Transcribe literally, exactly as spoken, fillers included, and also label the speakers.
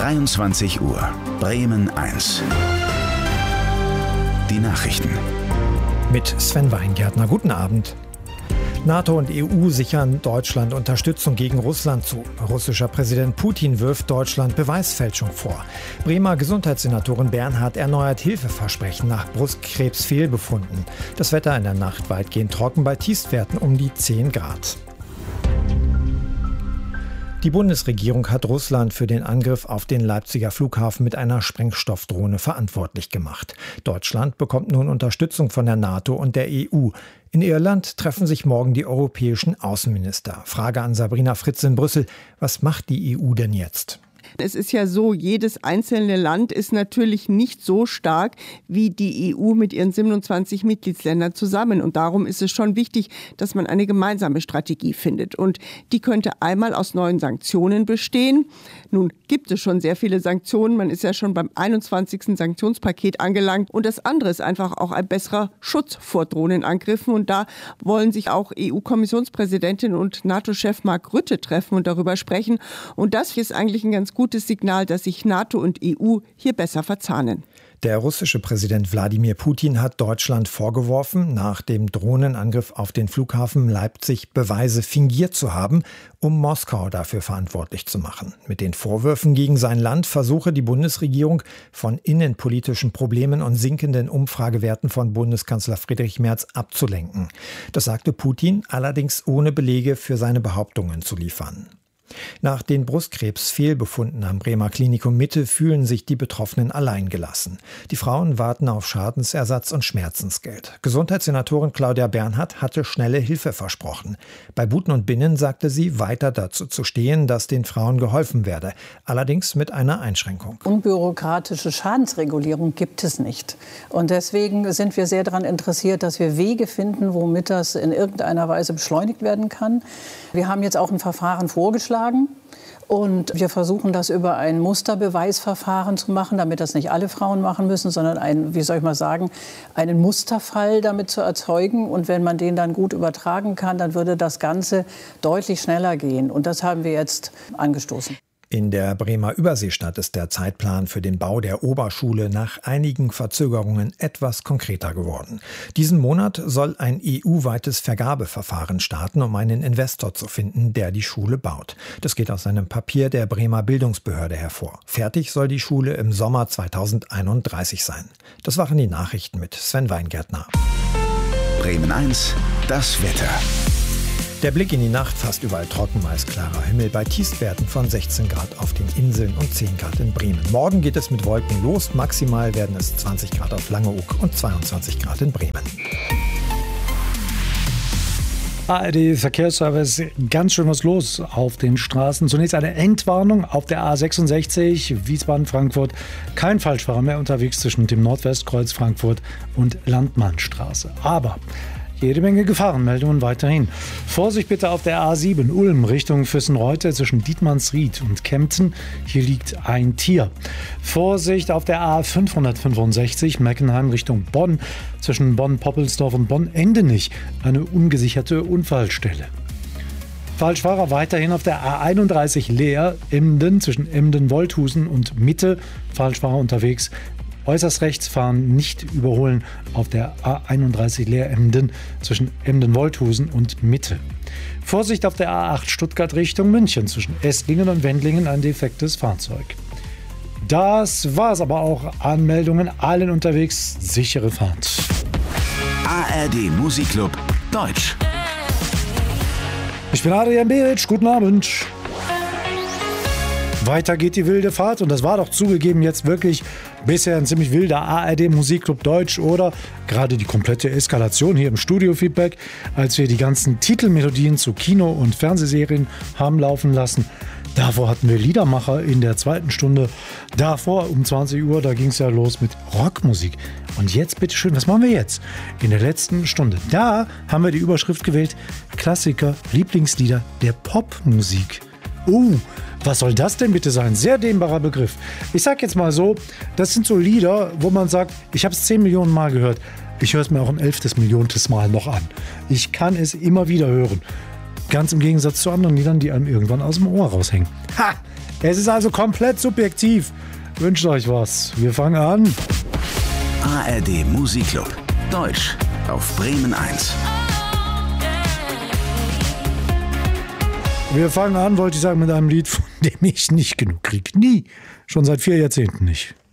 Speaker 1: dreiundzwanzig Uhr, Bremen eins. Die Nachrichten.
Speaker 2: Mit Sven Weingärtner. Guten Abend. NATO und E U sichern Deutschland Unterstützung gegen Russland zu. Russischer Präsident Putin wirft Deutschland Beweisfälschung vor. Bremer Gesundheitssenatorin Bernhardt erneuert Hilfeversprechen nach Brustkrebsfehlbefunden. Das Wetter in der Nacht weitgehend trocken bei Tiefstwerten um die zehn Grad. Die Bundesregierung hat Russland für den Angriff auf den Leipziger Flughafen mit einer Sprengstoffdrohne verantwortlich gemacht. Deutschland bekommt nun Unterstützung von der NATO und der E U. In Irland treffen sich morgen die europäischen Außenminister. Frage an Sabrina Fritz in Brüssel. Was macht die E U denn jetzt?
Speaker 3: Es ist ja so, jedes einzelne Land ist natürlich nicht so stark wie die E U mit ihren siebenundzwanzig Mitgliedsländern zusammen. Und darum ist es schon wichtig, dass man eine gemeinsame Strategie findet. Und die könnte einmal aus neuen Sanktionen bestehen. Nun gibt es schon sehr viele Sanktionen. Man ist ja schon beim einundzwanzigsten Sanktionspaket angelangt. Und das andere ist einfach auch ein besserer Schutz vor Drohnenangriffen. Und da wollen sich auch E U-Kommissionspräsidentin und NATO-Chef Mark Rutte treffen und darüber sprechen. Und das ist eigentlich ein ganz gutes Signal, dass sich NATO und E U hier besser verzahnen.
Speaker 2: Der russische Präsident Wladimir Putin hat Deutschland vorgeworfen, nach dem Drohnenangriff auf den Flughafen Leipzig Beweise fingiert zu haben, um Moskau dafür verantwortlich zu machen. Mit den Vorwürfen gegen sein Land versuche die Bundesregierung, von innenpolitischen Problemen und sinkenden Umfragewerten von Bundeskanzler Friedrich Merz abzulenken. Das sagte Putin, allerdings ohne Belege für seine Behauptungen zu liefern. Nach den Brustkrebsfehlbefunden am Bremer Klinikum Mitte fühlen sich die Betroffenen alleingelassen. Die Frauen warten auf Schadensersatz und Schmerzensgeld. Gesundheitssenatorin Claudia Bernhardt hatte schnelle Hilfe versprochen. Bei Buten und Binnen sagte sie, weiter dazu zu stehen, dass den Frauen geholfen werde. Allerdings mit einer Einschränkung.
Speaker 4: Unbürokratische Schadensregulierung gibt es nicht. Und deswegen sind wir sehr daran interessiert, dass wir Wege finden, womit das in irgendeiner Weise beschleunigt werden kann. Wir haben jetzt auch ein Verfahren vorgeschlagen. Und wir versuchen das über ein Musterbeweisverfahren zu machen, damit das nicht alle Frauen machen müssen, sondern ein, wie soll ich mal sagen, einen Musterfall damit zu erzeugen. Und wenn man den dann gut übertragen kann, dann würde das Ganze deutlich schneller gehen. Und das haben wir jetzt angestoßen.
Speaker 2: In der Bremer Überseestadt ist der Zeitplan für den Bau der Oberschule nach einigen Verzögerungen etwas konkreter geworden. Diesen Monat soll ein E U-weites Vergabeverfahren starten, um einen Investor zu finden, der die Schule baut. Das geht aus einem Papier der Bremer Bildungsbehörde hervor. Fertig soll die Schule im Sommer zweitausendeinunddreißig sein. Das waren die Nachrichten mit Sven Weingärtner.
Speaker 1: Bremen eins, das Wetter.
Speaker 2: Der Blick in die Nacht, fast überall trocken, meist klarer Himmel bei Tiefstwerten von sechzehn Grad auf den Inseln und zehn Grad in Bremen. Morgen geht es mit Wolken los, maximal werden es zwanzig Grad auf Langeoog und zweiundzwanzig Grad in Bremen.
Speaker 5: A R D-Verkehrsservice, ganz schön was los auf den Straßen. Zunächst eine Entwarnung auf der A sechsundsechzig, Wiesbaden-Frankfurt. Kein Falschfahrer mehr unterwegs zwischen dem Nordwestkreuz Frankfurt und Landmannstraße. Aber jede Menge Gefahrenmeldungen weiterhin. Vorsicht bitte auf der A sieben Ulm Richtung Füssenreute zwischen Dietmannsried und Kempten. Hier liegt ein Tier. Vorsicht auf der A fünfhundertfünfundsechzig Meckenheim Richtung Bonn zwischen Bonn-Poppelsdorf und Bonn-Endenich. Eine ungesicherte Unfallstelle. Falschfahrer weiterhin auf der A einunddreißig Leer Emden zwischen Emden-Wolthusen und Mitte. Falschfahrer unterwegs. Äußerst rechts fahren, nicht überholen auf der A einunddreißig Leer-Emden zwischen Emden-Wolthusen und Mitte. Vorsicht auf der A acht Stuttgart Richtung München zwischen Esslingen und Wendlingen ein defektes Fahrzeug. Das war's aber auch. Anmeldungen, allen unterwegs, sichere Fahrt.
Speaker 1: A R D Musikclub Deutsch.
Speaker 5: Ich bin Adrian Beric, guten Abend. Weiter geht die wilde Fahrt und das war doch zugegeben jetzt wirklich bisher ein ziemlich wilder A R D Musikclub Deutsch oder gerade die komplette Eskalation hier im Studio-Feedback, als wir die ganzen Titelmelodien zu Kino- und Fernsehserien haben laufen lassen. Davor hatten wir Liedermacher in der zweiten Stunde. Davor um zwanzig Uhr, da ging es ja los mit Rockmusik. Und jetzt bitteschön, was machen wir jetzt? In der letzten Stunde, da haben wir die Überschrift gewählt, Klassiker, Lieblingslieder der Popmusik. Uh, was soll das denn bitte sein? Sehr dehnbarer Begriff. Ich sag jetzt mal so, das sind so Lieder, wo man sagt, ich habe es zehn Millionen Mal gehört. Ich höre es mir auch ein elftes Milliontes Mal noch an. Ich kann es immer wieder hören. Ganz im Gegensatz zu anderen Liedern, die einem irgendwann aus dem Ohr raushängen. Ha! Es ist also komplett subjektiv. Wünscht euch was. Wir fangen an.
Speaker 1: A R D Musikclub Deutsch auf Bremen eins.
Speaker 5: Wir fangen an, wollte ich sagen, mit einem Lied, von dem ich nicht genug kriege. Nie. Schon seit vier Jahrzehnten nicht.